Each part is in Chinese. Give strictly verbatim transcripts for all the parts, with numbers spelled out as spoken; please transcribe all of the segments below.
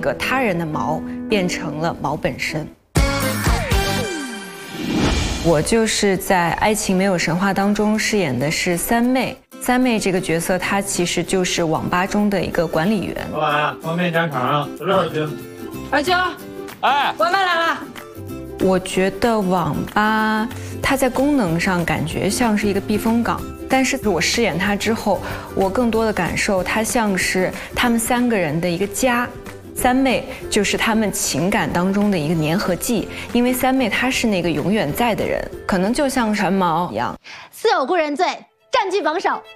个他人的毛变成了毛本身。我就是在《爱情没有神话》当中饰演的是三妹。三妹这个角色，她其实就是网吧中的一个管理员。 老板，方便加肠啊，多少斤？ 二舅， 哎， 外卖来了。 我觉得网吧它在功能上感觉像是一个避风港，但是我饰演它之后，我更多的感受它像是他们三个人的一个家。三妹就是他们情感当中的一个粘合剂，因为三妹她是那个永远在的人，可能就像船锚一样。 似有故人醉，占据榜首。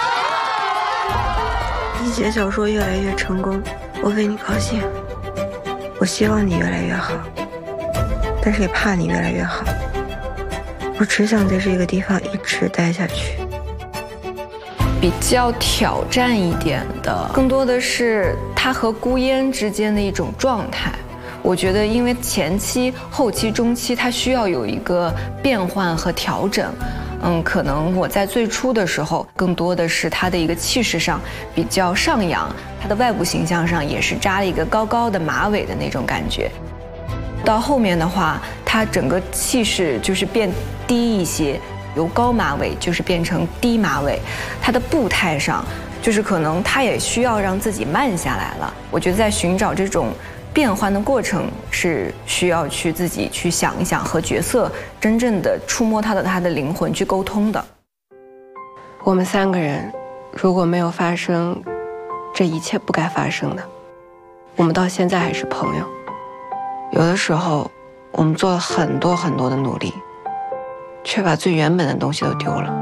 你写小说越来越成功，我为你高兴。我希望你越来越好，但是也怕你越来越好。我只想在这个地方一直待下去。 比较挑战一点的，更多的是他和孤烟之间的一种状态。我觉得，因为前期、后期、中期，他需要有一个变换和调整。嗯，可能我在最初的时候，更多的是他的一个气势上比较上扬，他的外部形象上也是扎了一个高高的马尾的那种感觉。到后面的话，他整个气势就是变低一些。由高马尾就是变成低马尾，他的步态上就是可能他也需要让自己慢下来了。我觉得在寻找这种变换的过程是需要去自己去想一想，和角色真正的触摸他的他的灵魂去沟通的。我们三个人如果没有发生这一切不该发生的，我们到现在还是朋友。有的时候我们做了很多很多的努力，却把最原本的东西都丢了。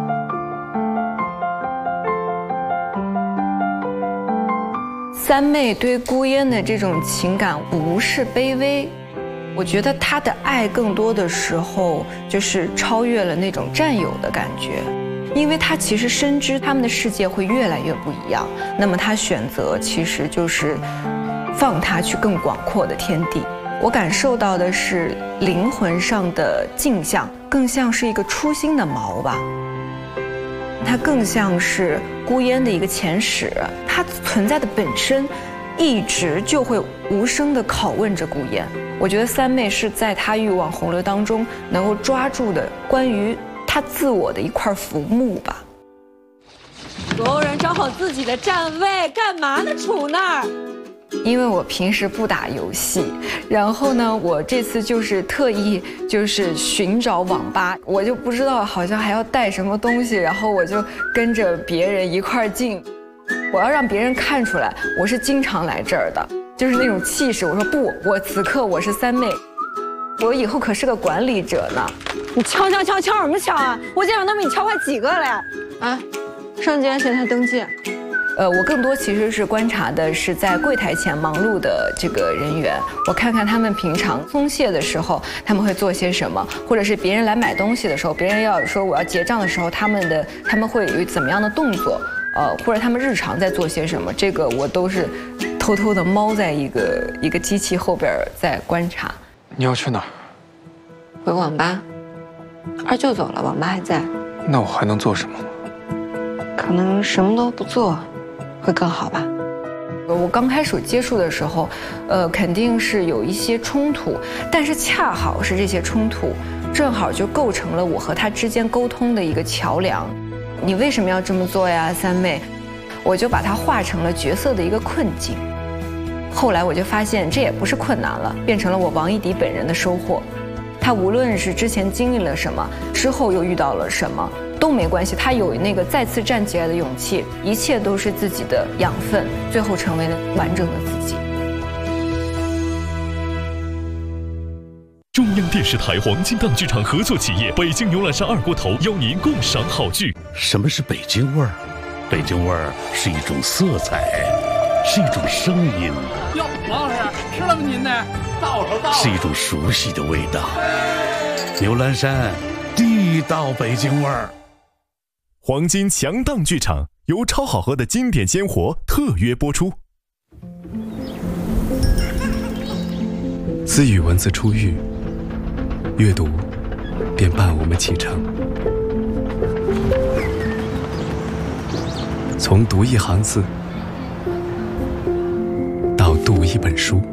三妹对孤烟的这种情感不是卑微，我觉得她的爱更多的时候就是超越了那种占有的感觉，因为她其实深知他们的世界会越来越不一样，那么她选择其实就是放他去更广阔的天地。我感受到的是灵魂上的镜像，更像是一个初心的毛吧。它更像是孤烟的一个前史，它存在的本身一直就会无声地拷问着孤烟。我觉得三妹是在她欲望洪流当中能够抓住的关于她自我的一块浮木吧。 所有人找好自己的站位，干嘛呢？杵那儿。 因为我平时不打游戏，然后呢，我这次就是特意就是寻找网吧，我就不知道好像还要带什么东西，然后我就跟着别人一块儿进，我要让别人看出来我是经常来这儿的，就是那种气势。我说不，我此刻我是三妹，我以后可是个管理者呢。 你敲敲敲敲什么敲啊？我这场都比你敲坏几个了呀！啊，上街谁才登记？ 呃，我更多其实是观察的是在柜台前忙碌的这个人员，我看看他们平常松懈的时候他们会做些什么，或者是别人来买东西的时候，别人要说我要结账的时候，他们的他们会有怎么样的动作，呃，或者他们日常在做些什么，这个我都是偷偷的猫在一个一个机器后边在观察。 你要去哪儿？ 回网吧。二舅走了，网吧还在。 那我还能做什么？ 可能什么都不做会更好吧。我刚开始接触的时候，呃，肯定是有一些冲突，但是恰好是这些冲突，正好就构成了我和他之间沟通的一个桥梁。你为什么要这么做呀，三妹？我就把它化成了角色的一个困境。后来我就发现这也不是困难了，变成了我王一迪本人的收获。他无论是之前经历了什么，之后又遇到了什么，都没关系，他有那个再次站起来的勇气，一切都是自己的养分，最后成为了完整的自己。 中央电视台黄金档剧场合作企业北京牛栏山二锅头邀您共赏好剧。 什么是北京味儿？北京味儿是一种色彩，是一种声音。 哟，王老师吃了吗您呢？到了到了。 是一种熟悉的味道。牛栏山。地道北京味儿。 黄金强档剧场由超好喝的经典鲜活特约播出。 自与文字初遇，阅读便伴我们启程。从读一行字到读一本书。